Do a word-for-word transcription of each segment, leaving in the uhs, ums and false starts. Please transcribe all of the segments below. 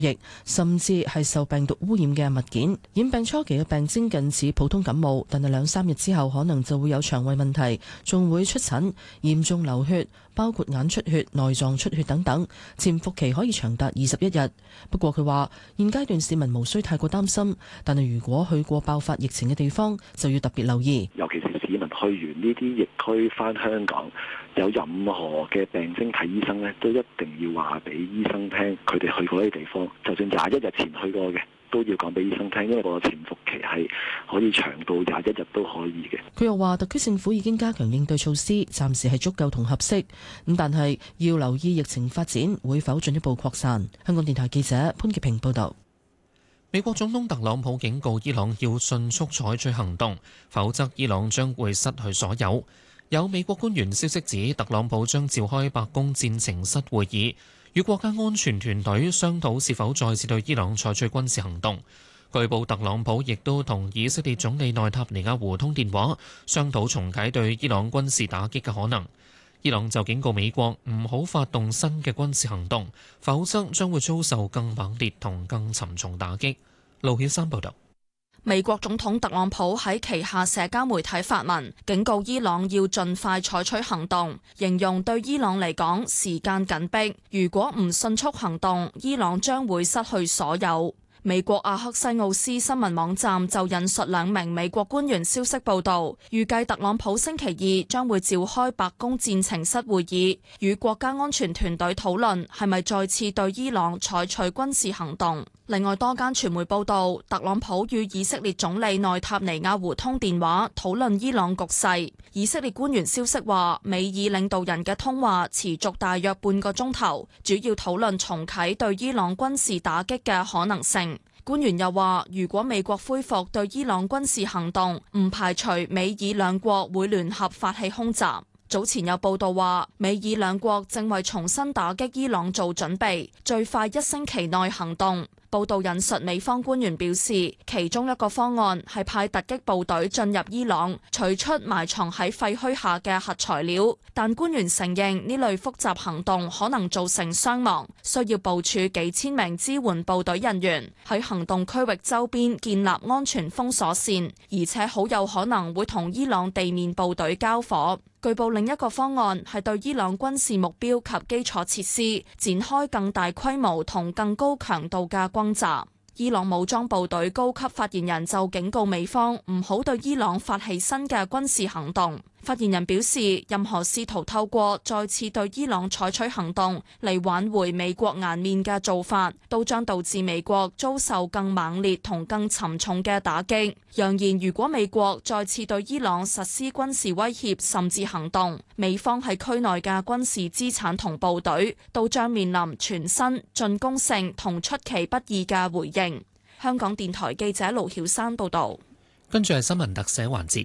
液，甚至係受病毒污染嘅物件。染病初期嘅病徵近似普通感冒，但係兩三日之後可能就會有腸胃問題，仲會出疹、嚴重流血，包括眼出血、內臟出血等等。潛伏期可以長達二十一日。不過佢話現階段市民無需太過擔心，但係如果去過爆發疫情嘅地方，就要特別留意。 尤其是市民去完呢啲疫區返香港，有任何嘅病徵睇醫生咧，都一定要話俾醫生聽，佢哋去過呢啲地方，就算廿一日前去過嘅，都要講俾醫生聽，因為個潛伏期係可以長到廿一日都可以嘅。 佢又話特區政府已經加強應對措施，暫時係足夠同合適，咁但係要留意疫情發展會否進一步擴散。香港電台記者潘潔平報道。 美國總統特朗普警告伊朗要迅速採取行動，否則伊朗將會失去所有。有美國官員消息指，特朗普將召開白宮戰情室會議，與國家安全團隊商討是否再次對伊朗採取軍事行動。據報特朗普亦都同以色列總理內塔尼亞胡通電話，商討重啟對伊朗軍事打擊嘅可能。伊朗就警告美國唔好發動新嘅軍事行動，否則將會遭受更猛烈同更沉重打擊。盧曉山報道。 美國總統特朗普喺旗下社交媒體發文，警告伊朗要盡快採取行動，形容對伊朗嚟講時間緊迫，如果唔迅速行動，伊朗將會失去所有。美國阿克西奧斯新聞網站就引述兩名美國官員消息報道，預計特朗普星期二將會召開白宮戰情室會議，與國家安全團隊討論係咪再次對伊朗採取軍事行動。另外多間傳媒報道，特朗普與以色列總理內塔尼亞胡通電話，討論伊朗局勢。以色列官員消息話，美以領導人嘅通話持續大約半個鐘頭，主要討論重啟對伊朗軍事打擊嘅可能性。官員又話，如果美國恢復對伊朗軍事行動，唔排除美以兩國會聯合發起空襲。早前有報道話，美以兩國正為重新打擊伊朗做準備，最快一星期內行動。報道引述美方官員表示，其中一個方案係派突擊部隊進入伊朗，取出埋藏喺廢墟下嘅核材料。但官員承認呢類複雜行動可能造成傷亡，需要部署幾千名支援部隊人員喺行動區域周邊建立安全封鎖線，而且好有可能會同伊朗地面部隊交火。據報另一個方案係對伊朗軍事目標及基礎設施展開更大規模同更高強度嘅轟炸。伊朗武裝部隊高級發言人就警告美方唔好對伊朗發起新嘅軍事行動。發言人表示，任何試圖透過再次對伊朗採取行動嚟挽回美國顏面嘅做法，都將導致美國遭受更猛烈同更沉重嘅打擊。揚言如果美國再次對伊朗實施軍事威脅甚至行動，美方喺區內嘅軍事資產同部隊都將面臨全新進攻性同出其不意嘅回應。香港電台記者盧曉山報導。 跟住係新聞特寫環節。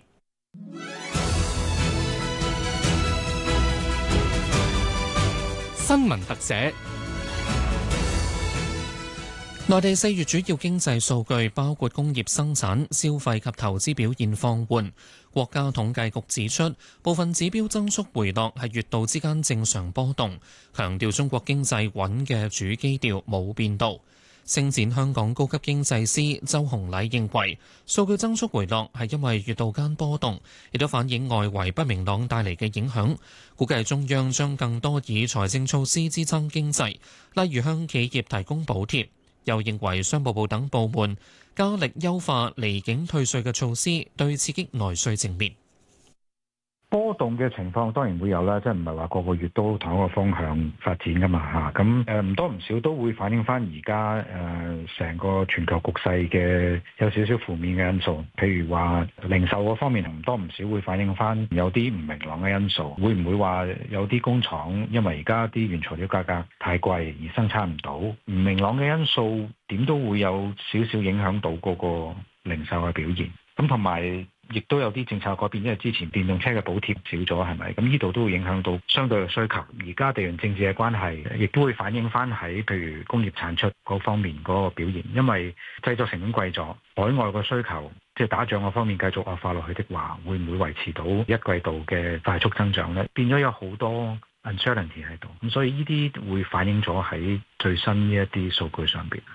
新聞特寫。 內地四月主要經濟數據包括工業生產、消費及投資表現放緩。國家統計局指出，部分指標增速回落係月度之間正常波動，強調中國經濟穩嘅主基調冇變動。星展香港高級經濟師周洪禮認為，數據增速回落係因為月度間波動，亦都反映外圍不明朗帶嚟嘅影響。估計中央將更多以財政措施支撐經濟，例如向企業提供補貼。又認為商務部等部門加力優化離境退稅嘅措施，對刺激內需正面。 波動嘅情況當然會有啦，即係唔係話個個月都同一個方向發展噶嘛嚇，咁誒唔多唔少都會反映翻而家誒成個全球局勢嘅有少少負面嘅因素，譬如話零售嗰方面唔多唔少會反映翻有啲唔明朗嘅因素，會唔會話有啲工廠因為而家啲原材料價格太貴而生產唔到，唔明朗嘅因素點都會有少少影響到嗰個零售嘅表現，咁同埋亦都有啲政策改變，因為之前電動車嘅補貼少咗，係咪？咁呢度都會影響到相對嘅需求。而家地緣政治嘅關係，亦都會反映翻喺譬如工業產出嗰方面嗰個表現。因為製作成本貴咗，海外個需求即係打仗嗰方面繼續惡化落去的話，會唔會維持到一季度嘅快速增長呢？變咗有好多 uncertainty 喺度，咁所以呢啲會反映咗喺最新呢一啲數據上邊。